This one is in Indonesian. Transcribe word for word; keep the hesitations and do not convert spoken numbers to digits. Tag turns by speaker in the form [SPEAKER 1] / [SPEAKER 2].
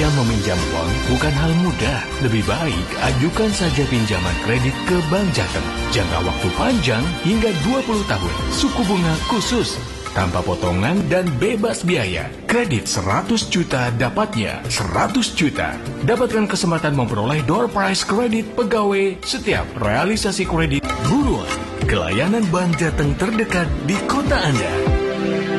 [SPEAKER 1] Meminjam meminjam uang bukan hal mudah. Lebih baik ajukan saja pinjaman kredit ke Bank Jateng. Jangka waktu panjang hingga dua puluh tahun. Suku bunga khusus, tanpa potongan dan bebas biaya. Kredit seratus juta dapatnya seratus juta. Dapatkan kesempatan memperoleh door prize kredit pegawai setiap realisasi kredit. Buruan ke layanan Bank Jateng terdekat di kota Anda.